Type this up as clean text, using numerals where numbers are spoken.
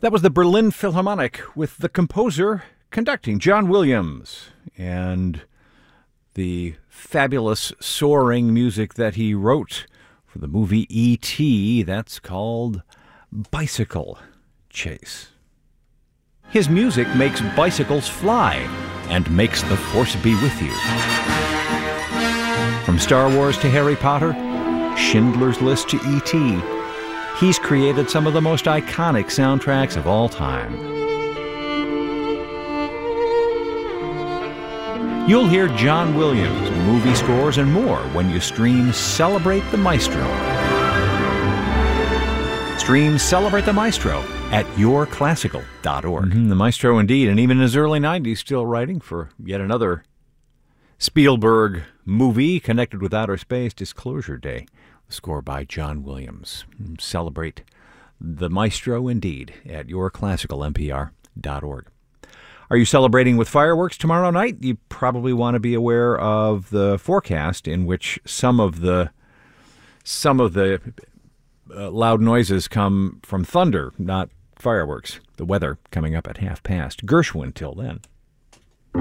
That was the Berlin Philharmonic with the composer conducting, John Williams, and the fabulous soaring music that he wrote for the movie E.T. That's called Bicycle Chase. His music makes bicycles fly and makes the force be with you. From Star Wars to Harry Potter, Schindler's List to E.T., he's created some of the most iconic soundtracks of all time. You'll hear John Williams, movie scores, and more when you stream Celebrate the Maestro. Stream Celebrate the Maestro at yourclassical.org. The Maestro indeed, and even in his early 90s, still writing for yet another Spielberg movie connected with outer space, Disclosure Day. Score by John Williams. Celebrate the Maestro indeed at yourclassicalmpr.org. Are you celebrating with fireworks tomorrow night? You probably want to be aware of the forecast, in which some of the loud noises come from thunder, not fireworks. The weather coming up at 5:30. Gershwin till then.